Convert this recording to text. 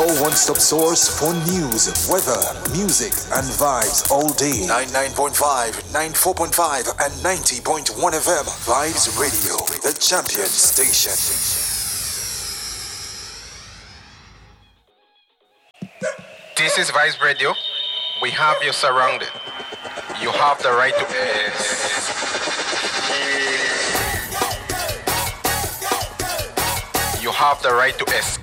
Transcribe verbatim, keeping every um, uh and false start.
Your one-stop source for news, weather, music, and vibes all day. ninety-nine point five, ninety-four point five, and ninety point one F M. Vibes Radio, the champion station. This is Vibes Radio. We have you surrounded. You have the right to You have the right to escape.